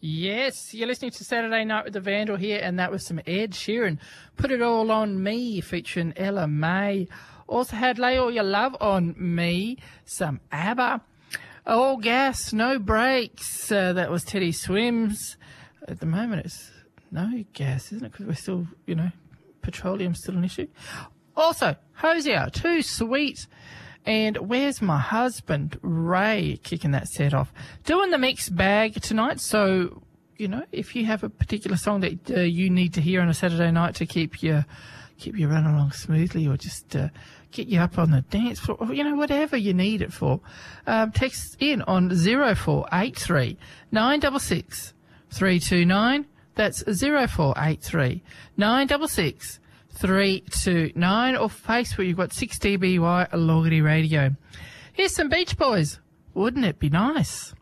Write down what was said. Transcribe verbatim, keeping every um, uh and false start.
Yes, you're listening to Saturday Night with the Vandal here, and that was some Ed Sheeran. Put It All On Me, featuring Ella May. Also had Lay All Your Love On Me, some ABBA. All Gas, No Brakes, uh, that was Teddy Swims. At the moment it's no gas, isn't it? Because we're still, you know, petroleum's still an issue. Also, Hosier, Too Sweet. And Where's My Husband? Ray kicking that set off. Doing the mixed bag tonight. So, you know, if you have a particular song that uh, you need to hear on a Saturday night to keep you, keep you running along smoothly, or just uh, get you up on the dance floor, or, you know, whatever you need it for, um, text in on zero four eight three nine six six three two nine. That's zero four eight three nine six six three two nine, or Facebook, you've got six D B Y Logarty Radio. Here's some Beach Boys. Wouldn't it be nice?